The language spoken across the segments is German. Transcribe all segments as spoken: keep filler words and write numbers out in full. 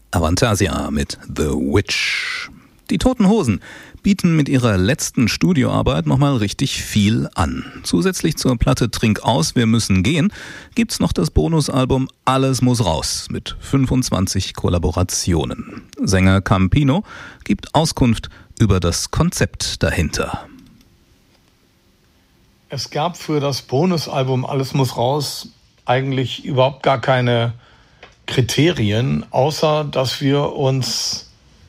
Avantasia mit The Witch. Die Toten Hosen bieten mit ihrer letzten Studioarbeit nochmal richtig viel an. Zusätzlich zur Platte Trink aus, wir müssen gehen, gibt's noch das Bonusalbum Alles muss raus mit fünfundzwanzig Kollaborationen. Sänger Campino gibt Auskunft über das Konzept dahinter. Es gab für das Bonusalbum Alles muss raus eigentlich überhaupt gar keine Kriterien, außer dass wir uns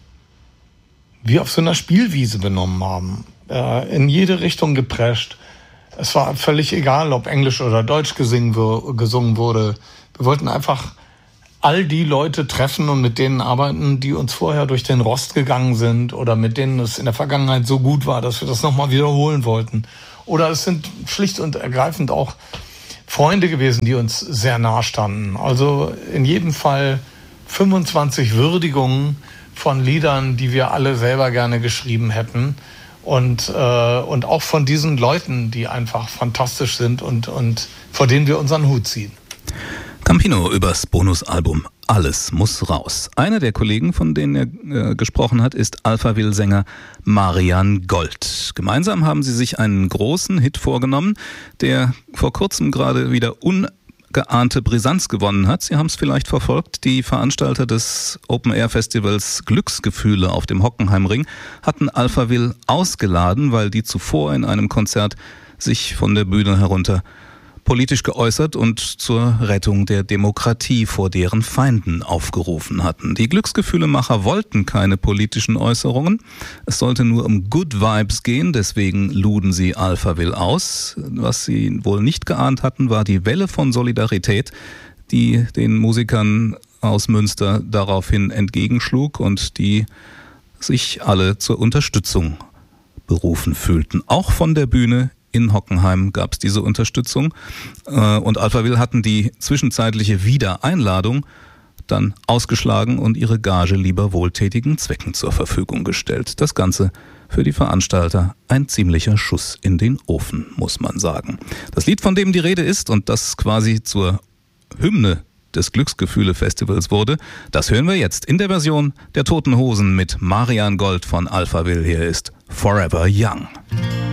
wie auf so einer Spielwiese benommen haben, äh, in jede Richtung geprescht. Es war völlig egal, ob Englisch oder Deutsch gesingen, gesungen wurde. Wir wollten einfach all die Leute treffen und mit denen arbeiten, die uns vorher durch den Rost gegangen sind oder mit denen es in der Vergangenheit so gut war, dass wir das nochmal wiederholen wollten. Oder es sind schlicht und ergreifend auch Freunde gewesen, die uns sehr nahe standen. Also in jedem Fall fünfundzwanzig Würdigungen von Liedern, die wir alle selber gerne geschrieben hätten. Und, äh, und auch von diesen Leuten, die einfach fantastisch sind und, und vor denen wir unseren Hut ziehen. Campino übers Bonusalbum Alles muss raus. Einer der Kollegen, von denen er äh, gesprochen hat, ist Alphaville-Sänger Marian Gold. Gemeinsam haben sie sich einen großen Hit vorgenommen, der vor kurzem gerade wieder ungeahnte Brisanz gewonnen hat. Sie haben es vielleicht verfolgt. Die Veranstalter des Open-Air-Festivals Glücksgefühle auf dem Hockenheimring hatten Alphaville ausgeladen, weil die zuvor in einem Konzert sich von der Bühne herunter politisch geäußert und zur Rettung der Demokratie vor deren Feinden aufgerufen hatten. Die Glücksgefühlemacher wollten keine politischen Äußerungen. Es sollte nur um Good Vibes gehen, deswegen luden sie Alphaville aus. Was sie wohl nicht geahnt hatten, war die Welle von Solidarität, die den Musikern aus Münster daraufhin entgegenschlug und die sich alle zur Unterstützung berufen fühlten. Auch von der Bühne in Hockenheim gab es diese Unterstützung und Alphaville hatten die zwischenzeitliche Wiedereinladung dann ausgeschlagen und ihre Gage lieber wohltätigen Zwecken zur Verfügung gestellt. Das Ganze für die Veranstalter ein ziemlicher Schuss in den Ofen, muss man sagen. Das Lied, von dem die Rede ist und das quasi zur Hymne des Glücksgefühle-Festivals wurde, das hören wir jetzt in der Version der Toten Hosen mit Marian Gold von Alphaville. Hier ist Forever Young.